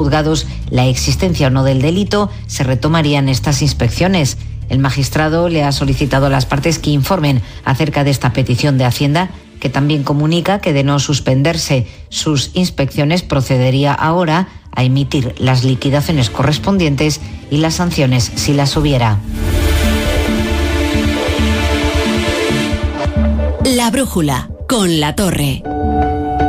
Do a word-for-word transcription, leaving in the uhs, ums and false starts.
juzgados la existencia o no del delito, se retomarían estas inspecciones. El magistrado le ha solicitado a las partes que informen acerca de esta petición de Hacienda, que también comunica que de no suspenderse sus inspecciones procedería ahora a emitir las liquidaciones correspondientes y las sanciones si las hubiera. La brújula con La Torre.